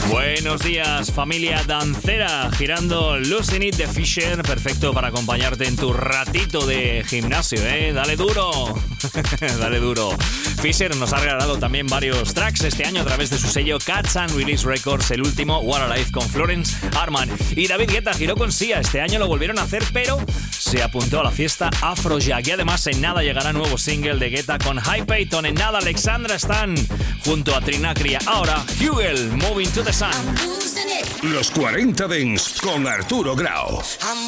Buenos días, familia dancera, girando Losing It de Fisher, perfecto para acompañarte en tu ratito de gimnasio, ¿eh? Dale duro, dale duro. Fisher nos ha regalado también varios tracks este año a través de su sello Cats and Release Records, el último What a Life con Florence Harman. Y David Guetta giró con Sia, este año lo volvieron a hacer, pero se apuntó a la fiesta Afrojack. Y además en nada llegará nuevo single de Guetta con High Payton, en nada Alexandra Stan junto a Trinacria. Ahora Hugel, Moving to the Sun. Los 40 Dents con Arturo Grau.